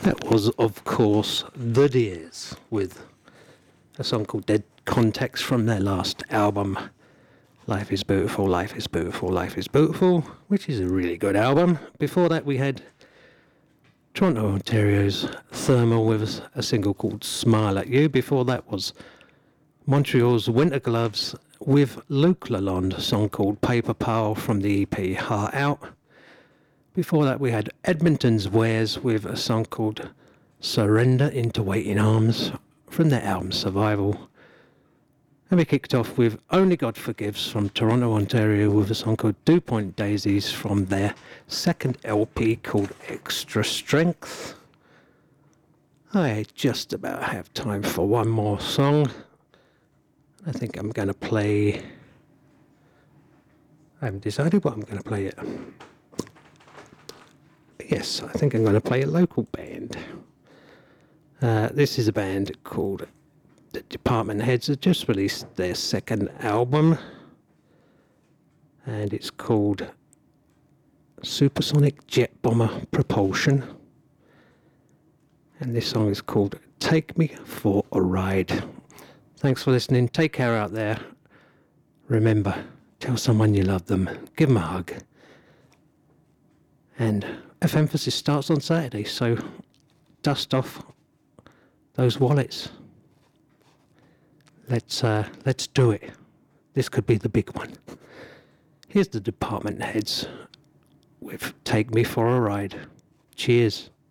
That was, of course, The Dears with a song called Dead Context from their last album, Life is Beautiful, Life is Beautiful, Life is Beautiful, which is a really good album. Before that, we had Toronto, Ontario's Thermal with a single called Smile at You. Before that was Montreal's Winter Gloves with Luke Lalonde, a song called Paper Pal from the EP Heart Out. Before that, we had Edmonton's Wares with a song called Surrender into Waiting Arms from their album Survival. And we kicked off with Only God Forgives from Toronto, Ontario with a song called Dew Point Daisies from their second LP called Extra Strength. I just about have time for one more song. I think I'm going to play... I haven't decided what I'm going to play yet. Yes, I think I'm going to play a local band. This is a band called The Department Heads. Have just released their second album, and it's called Supersonic Jet Bomber Propulsion. And this song is called Take Me for a Ride. Thanks for listening. Take care out there. Remember, tell someone you love them. Give them a hug. And F Emphasis starts on Saturday, so dust off those wallets. Let's do it. This could be the big one. Here's the Department Heads with Take Me for a Ride. Cheers.